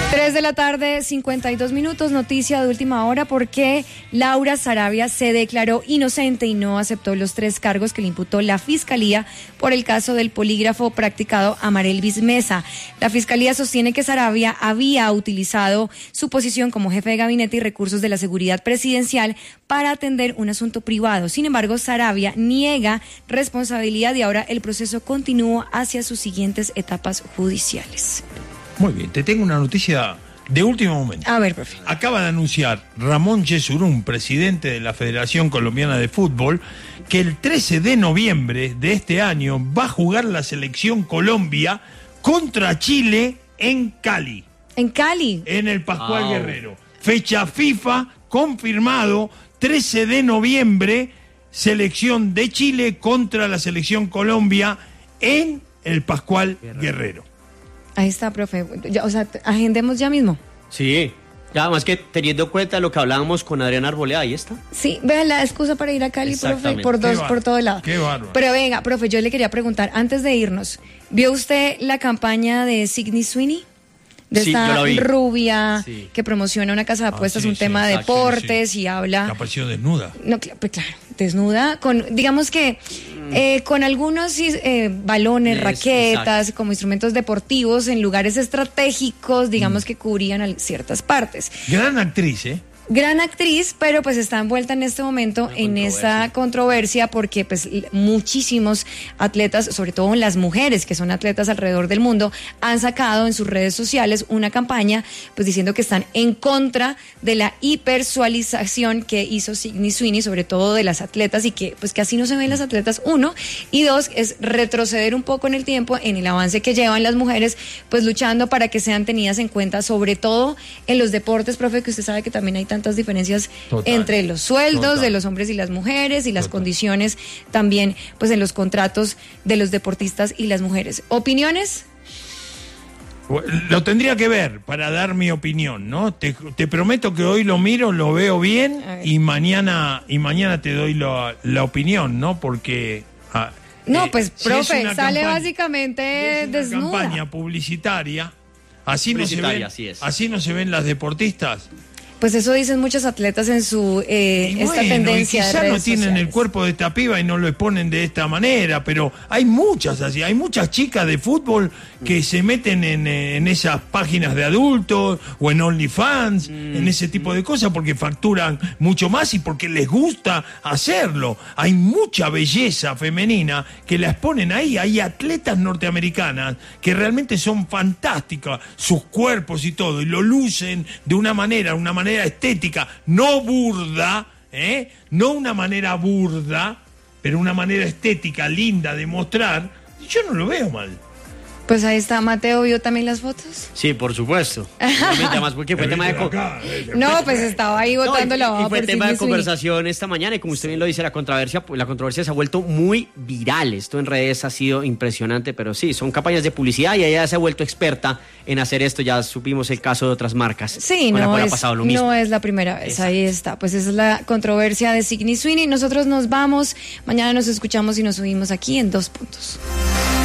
3:52 p.m, noticia de última hora porque Laura Sarabia se declaró inocente y no aceptó los 3 cargos que le imputó la Fiscalía por el caso del polígrafo practicado a Marelvis Mesa. La Fiscalía sostiene que Sarabia había utilizado su posición como jefe de gabinete y recursos de la seguridad presidencial para atender un asunto privado. Sin embargo, Sarabia niega responsabilidad y ahora el proceso continúa hacia sus siguientes etapas judiciales. Muy bien, te tengo una noticia de último momento. A ver, profe. Acaba de anunciar Ramón Yesurún, presidente de la Federación Colombiana de Fútbol, que el 13 de noviembre de este año va a jugar la selección Colombia contra Chile en Cali. ¿En Cali? En el Pascual Guerrero. Fecha FIFA, confirmado, 13 de noviembre, selección de Chile contra la selección Colombia en el Pascual Guerrero. Ahí está, profe. Agendemos ya mismo. Sí, ya más que teniendo en cuenta lo que hablábamos con Adriana Arboleda, ahí está. Sí, vean la excusa para ir a Cali, profe, por todo lado. Qué bárbaro. Pero venga, profe, yo le quería preguntar, antes de irnos, ¿vio usted la campaña de Sydney Sweeney? De esta rubia que promociona una casa de apuestas, un tema de deportes y habla... La apareció desnuda. No, pues claro, desnuda, digamos que con algunos balones, raquetas, como instrumentos deportivos en lugares estratégicos, digamos que cubrían ciertas partes. Gran actriz, ¿eh? Gran actriz, pero pues está envuelta en este momento en esa controversia porque pues muchísimos atletas, sobre todo las mujeres que son atletas alrededor del mundo, han sacado en sus redes sociales una campaña pues diciendo que están en contra de la hipersexualización que hizo Sydney Sweeney, sobre todo de las atletas, y que pues que así no se ven las atletas, 1, y 2, es retroceder un poco en el tiempo en el avance que llevan las mujeres pues luchando para que sean tenidas en cuenta, sobre todo en los deportes, profe, que usted sabe que también hay tantas diferencias entre los sueldos de los hombres y las mujeres y las condiciones también pues en los contratos de los deportistas y las mujeres. ¿Opiniones? Lo tendría que ver para dar mi opinión, ¿no? Te prometo que hoy lo miro, lo veo bien y mañana te doy la opinión, ¿no? Porque pues profe, si sale básicamente desnuda. Campaña publicitaria, así no se ven las deportistas. Pues eso dicen muchos atletas en su esta tendencia. Y quizás no tienen el cuerpo de esta piba y no lo exponen de esta manera, pero hay muchas así, hay muchas chicas de fútbol que se meten en esas páginas de adultos o en OnlyFans, en ese tipo de cosas porque facturan mucho más y porque les gusta hacerlo. Hay mucha belleza femenina que la exponen ahí. Hay atletas norteamericanas que realmente son fantásticas, sus cuerpos y todo, y lo lucen de una manera estética, no burda, no una manera burda, pero una manera estética linda de mostrar. Yo no lo veo mal. Pues ahí está. Mateo, ¿vio también las fotos? Sí, por supuesto. Además porque fue tema de... No, pues estaba ahí votando la y fue tema de conversación esta mañana y como usted bien lo dice, la controversia se ha vuelto muy viral. Esto en redes ha sido impresionante, pero sí, son campañas de publicidad y ella se ha vuelto experta en hacer esto. Ya supimos el caso de otras marcas. Sí, no es la primera vez. Exacto. Ahí está. Pues esa es la controversia de Sydney Sweeney. Nosotros nos vamos. Mañana nos escuchamos y nos subimos aquí en 2 puntos.